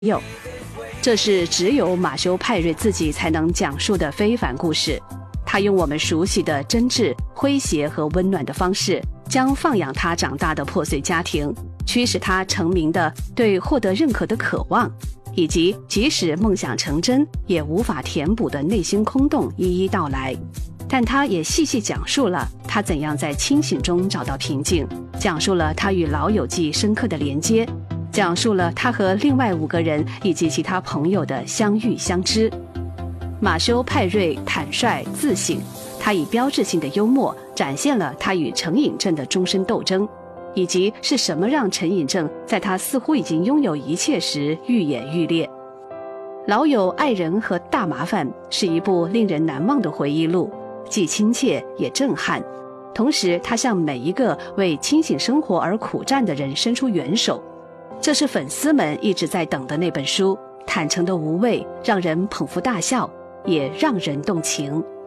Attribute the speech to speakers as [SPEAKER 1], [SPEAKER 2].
[SPEAKER 1] 有。这是只有马修·派瑞自己才能讲述的非凡故事。他用我们熟悉的真挚、诙谐和温暖的方式，将放养他长大的破碎家庭，驱使他成名的对获得认可的渴望，以及即使梦想成真也无法填补的内心空洞一一道来。但他也细细讲述了他怎样在清醒中找到平静，讲述了他与老友记深刻的连接，讲述了他和另外5个人以及其他朋友的相遇相知。马修·派瑞坦率自省，他以标志性的幽默展现了他与成瘾症的终身斗争，以及是什么让成瘾症在他似乎已经拥有一切时愈演愈烈。老友、爱人和大麻烦是一部令人难忘的回忆录，既亲切也震撼。同时他向每一个为清醒生活而苦战的人伸出援手。这是粉丝们一直在等的那本书，坦诚的无畏，让人捧腹大笑，也让人动情。